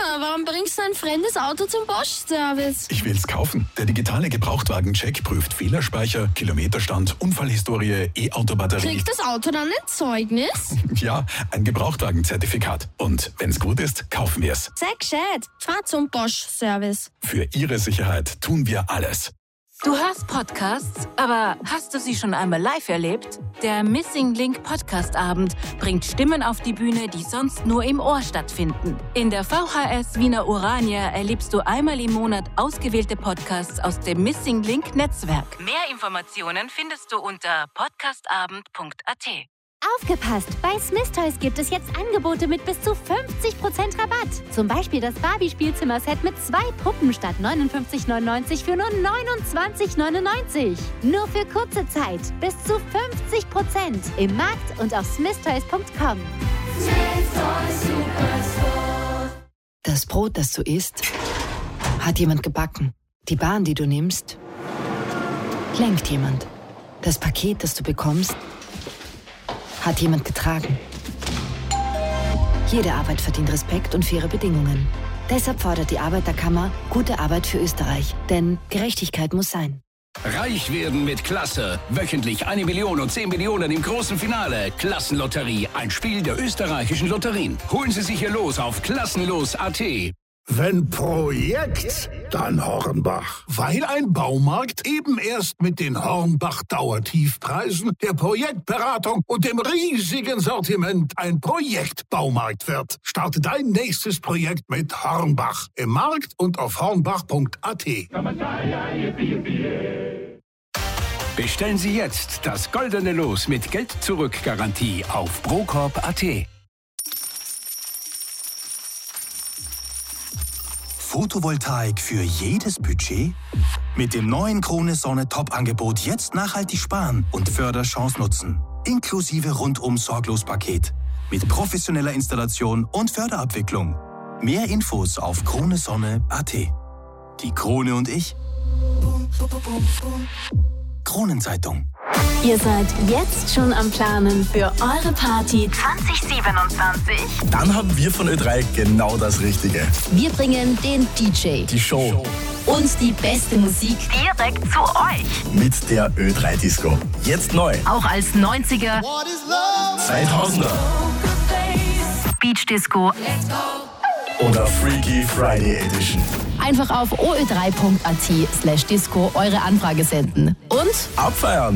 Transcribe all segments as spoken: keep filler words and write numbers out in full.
Mama, warum bringst du ein fremdes Auto zum Bosch-Service? Ich will's kaufen. Der digitale Gebrauchtwagen-Check prüft Fehlerspeicher, Kilometerstand, Unfallhistorie, E-Auto-Batterie. Kriegt das Auto dann ein Zeugnis? Ja, ein Gebrauchtwagen-Zertifikat. Und wenn's gut ist, kaufen wir's. Sei gescheit. Fahr zum Bosch-Service. Für Ihre Sicherheit tun wir alles. Du hörst Podcasts, aber hast du sie schon einmal live erlebt? Der Missing Link Podcast Abend bringt Stimmen auf die Bühne, die sonst nur im Ohr stattfinden. In der V H S Wiener Urania erlebst du einmal im Monat ausgewählte Podcasts aus dem Missing Link Netzwerk. Mehr Informationen findest du unter podcastabend punkt a t. Aufgepasst! Bei Smith Toys gibt es jetzt Angebote mit bis zu fünfzig Prozent Rabatt. Zum Beispiel das Barbie-Spielzimmer-Set mit zwei Puppen statt neunundfünfzig neunundneunzig für nur neunundzwanzig neunundneunzig. Nur für kurze Zeit. Bis zu fünfzig Prozent im Markt und auf smith toys punkt com. Das Brot, das du isst, hat jemand gebacken. Die Bahn, die du nimmst, lenkt jemand. Das Paket, das du bekommst, hat jemand getragen. Jede Arbeit verdient Respekt und faire Bedingungen. Deshalb fordert die Arbeiterkammer gute Arbeit für Österreich. Denn Gerechtigkeit muss sein. Reich werden mit Klasse. Wöchentlich eine Million und zehn Millionen im großen Finale. Klassenlotterie, ein Spiel der österreichischen Lotterien. Holen Sie sich Ihr Los auf klassenlos punkt a t. Wenn Projekt, dann Hornbach. Weil ein Baumarkt eben erst mit den Hornbach-Dauertiefpreisen, der Projektberatung und dem riesigen Sortiment ein Projektbaumarkt wird. Starte dein nächstes Projekt mit Hornbach. Im Markt und auf hornbach punkt a t. Bestellen Sie jetzt das goldene Los mit Geld-Zurück-Garantie auf procorp punkt a t. Photovoltaik für jedes Budget? Mit dem neuen Krone Sonne Top-Angebot jetzt nachhaltig sparen und Förderchance nutzen. Inklusive Rundum-Sorglos-Paket. Mit professioneller Installation und Förderabwicklung. Mehr Infos auf krone sonne punkt a t. Die Krone und ich? Kronenzeitung. Ihr seid jetzt schon am Planen für eure Party zwanzig siebenundzwanzig? Dann haben wir von Ö drei genau das Richtige. Wir bringen den D J, Die Show und die beste Musik direkt zu euch. mit der Ö drei Disco. Jetzt neu. Auch als neunziger zweitausender Beach Disco. oder Freaky Friday Edition. Einfach auf o ö drei punkt a t slash disco eure Anfrage senden. Und Abfeiern.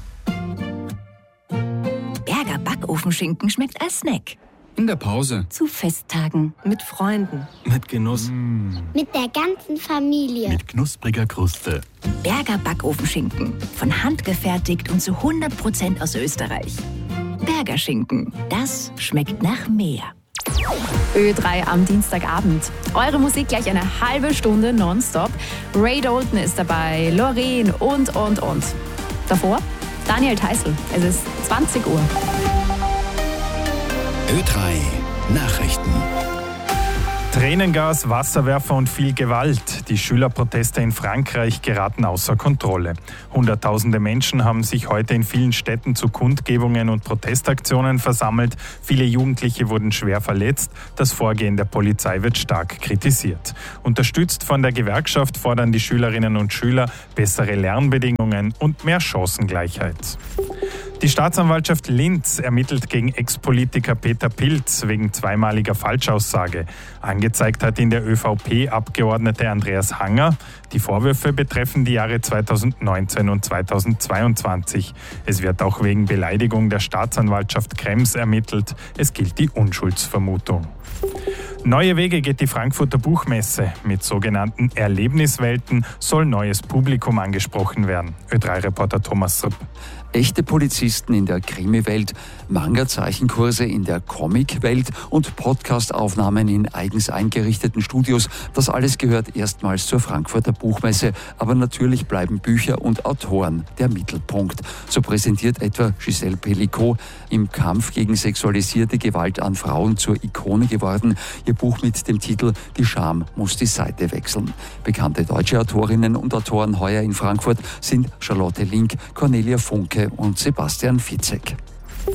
Berger Backofenschinken schmeckt als Snack. In der Pause. Zu Festtagen. Mit Freunden. Mit Genuss. Mit der ganzen Familie. Mit knuspriger Kruste. Berger Backofenschinken. Von Hand gefertigt und zu hundert Prozent aus Österreich. Berger Schinken. Das schmeckt nach mehr. Ö drei am Dienstagabend. Eure Musik gleich eine halbe Stunde nonstop. Ray Dalton ist dabei, Loreen und, und, und. Davor Daniel Theißl. Es ist zwanzig Uhr. Ö drei Nachrichten. Tränengas, Wasserwerfer und viel Gewalt. Die Schülerproteste in Frankreich geraten außer Kontrolle. Hunderttausende Menschen haben sich heute in vielen Städten zu Kundgebungen und Protestaktionen versammelt. Viele Jugendliche wurden schwer verletzt. Das Vorgehen der Polizei wird stark kritisiert. Unterstützt von der Gewerkschaft fordern die Schülerinnen und Schüler bessere Lernbedingungen und mehr Chancengleichheit. Die Staatsanwaltschaft Linz ermittelt gegen Ex-Politiker Peter Pilz wegen zweimaliger Falschaussage. Angezeigt hat ihn der ÖVP-Abgeordnete Andreas Hanger. Die Vorwürfe betreffen die Jahre zweitausendneunzehn und zweitausendzweiundzwanzig. Es wird auch wegen Beleidigung der Staatsanwaltschaft Krems ermittelt. Es gilt die Unschuldsvermutung. Neue Wege geht die Frankfurter Buchmesse. Mit sogenannten Erlebniswelten soll neues Publikum angesprochen werden. Ö drei Reporter Thomas Rupp. Echte Polizisten in der Krimi-Welt, Manga-Zeichenkurse in der Comic-Welt und Podcast-Aufnahmen in eigens eingerichteten Studios. Das alles gehört erstmals zur Frankfurter Buchmesse. Aber natürlich bleiben Bücher und Autoren der Mittelpunkt. So präsentiert etwa Giselle Pellicot, im Kampf gegen sexualisierte Gewalt an Frauen zur Ikone geworden, ihr Buch mit dem Titel Die Scham muss die Seite wechseln. Bekannte deutsche Autorinnen und Autoren heuer in Frankfurt sind Charlotte Link, Cornelia Funke und Sebastian Fitzek.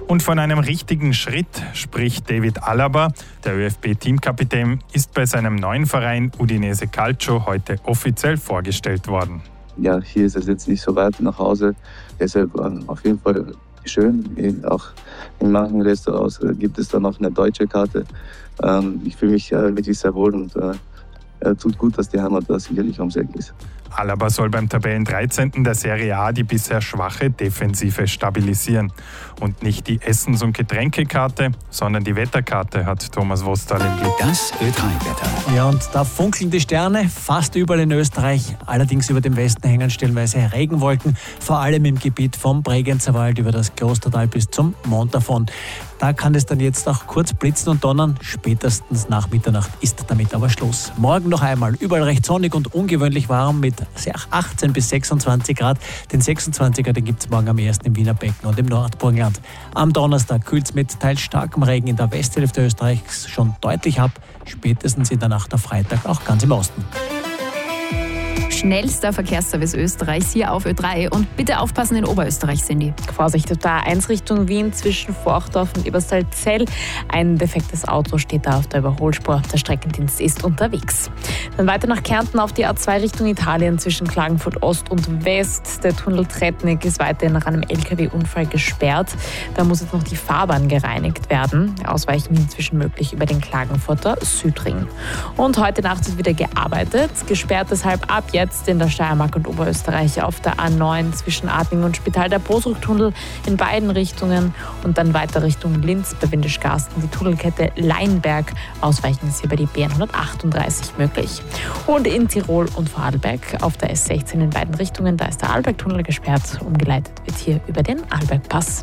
Und von einem richtigen Schritt spricht David Alaba. Der ÖFB-Teamkapitän ist bei seinem neuen Verein Udinese Calcio heute offiziell vorgestellt worden. Ja, hier ist es jetzt nicht so weit nach Hause. Deshalb auf jeden Fall schön. Auch in manchen Restaurants gibt es dann noch eine deutsche Karte. Ich fühle mich wirklich sehr wohl und tut gut, dass die Heimat da sicherlich ums Eck ist. Alaba soll beim Tabellen dreizehnten der Serie A die bisher schwache Defensive stabilisieren. Und nicht die Essens- und Getränkekarte, sondern die Wetterkarte hat Thomas Wostal im Blick. Das Ö drei Wetter. Ja, und da funkeln die Sterne fast überall in Österreich. Allerdings über dem Westen hängen stellenweise Regenwolken, vor allem im Gebiet vom Bregenzer Wald über das Klostertal bis zum Montafon. Da kann es dann jetzt auch kurz blitzen und donnern. Spätestens nach Mitternacht ist damit aber Schluss. Morgen noch einmal überall recht sonnig und ungewöhnlich warm mit achtzehn bis sechsundzwanzig Grad. Den sechsundzwanziger, den gibt es morgen am ersten im Wiener Becken und im Nordburgenland. Am Donnerstag kühlt es mit teils starkem Regen in der Westhälfte Österreichs schon deutlich ab. Spätestens in der Nacht auf Freitag auch ganz im Osten. Schnellster Verkehrsservice Österreichs hier auf Ö drei. Und bitte aufpassen in Oberösterreich, Cindy. Vorsicht auf der A eins Richtung Wien zwischen Forchdorf und Übersalzell. Ein defektes Auto steht da auf der Überholspur. Der Streckendienst ist unterwegs. Dann weiter nach Kärnten auf die A zwei Richtung Italien zwischen Klagenfurt Ost und West. Der Tunnel Tretnik ist weiterhin nach einem L K W-Unfall gesperrt. Da muss jetzt noch die Fahrbahn gereinigt werden. Ausweichen inzwischen möglich über den Klagenfurter Südring. Und heute Nacht wird wieder gearbeitet. Gesperrt deshalb ab jetzt in der Steiermark und Oberösterreich auf der A neun zwischen Adling und Spital der Bosruch-Tunnel in beiden Richtungen und dann weiter Richtung Linz bei Windischgarsten die Tunnelkette Leinberg. Ausweichen ist hier bei die B hundertachtunddreißig möglich. Und in Tirol und Vorarlberg auf der S sechzehn in beiden Richtungen, da ist der Arlberg-Tunnel gesperrt. Umgeleitet wird hier über den Arlberg-Pass.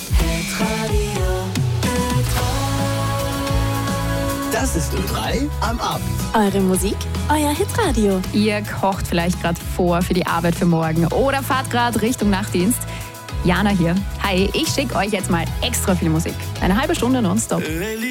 Das ist Ö drei am Abend. Eure Musik, euer Hitradio. Ihr kocht vielleicht gerade vor für die Arbeit für morgen oder fahrt gerade Richtung Nachtdienst. Jana hier. Hi, ich schicke euch jetzt mal extra viel Musik. Eine halbe Stunde nonstop.